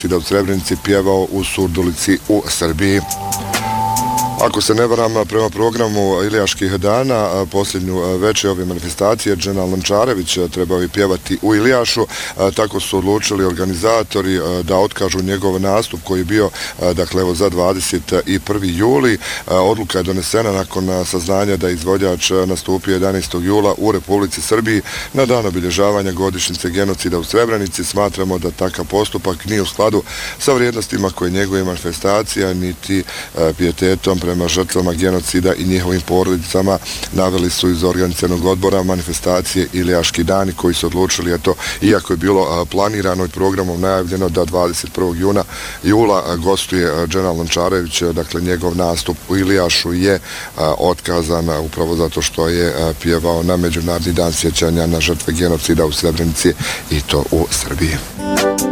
da u Srebrenici pjevao u Surdulici u Srbiji. Ako se ne varam, prema programu Ilijaških dana, posljednju večer ove manifestacije, Dženal Lončarević trebao je pjevati u Ilijašu. Tako su odlučili organizatori da otkažu njegov nastup koji je bio, dakle, evo za 21. juli. Odluka je donesena nakon saznanja da je izvođač nastupio 11. jula u Republici Srbiji na dan obilježavanja godišnjice genocida u Srebrenici. Smatramo da takav postupak nije u skladu sa vrijednostima koje njegove manifestacija niti pijetetom prema žrtvama genocida i njihovim porodicama, naveli su iz organizacionog odbora manifestacije Ilijaški dani, koji su odlučili, eto, iako je bilo planirano i programom najavljeno da 21. jula gostuje Dženal Lončarević, dakle njegov nastup u Ilijašu je otkazan upravo zato što je pjevao na Međunarodni dan sjećanja na žrtve genocida u Srebrenici i to u Srbiji.